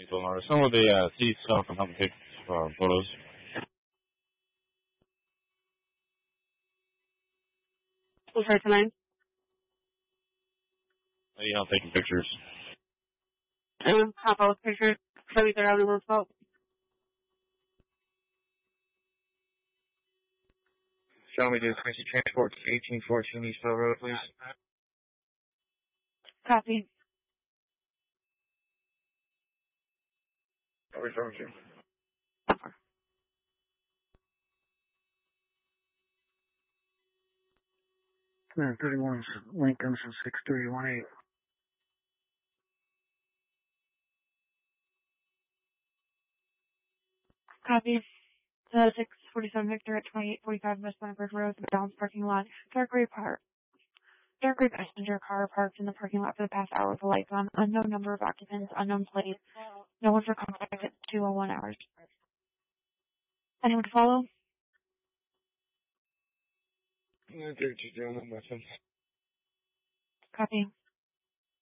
people. Or some of the seats so I can help take photos. We'll try tonight. Yeah, I'm taking pictures. Pop out pictures. Show me their own little fault. Show me to Quincy Transport 1814 Eastville Road, please. Copy. I'll refer you. 31 Lincoln 6318. Copy. 647 Victor at 2845 West Leonard Road, the Downs parking lot. Dark gray passenger car parked in the parking lot for the past hour with the lights on. Unknown number of occupants, unknown plate. No one for contact at 2:01 hours. Anyone to follow? They're just dealing with him. Copy.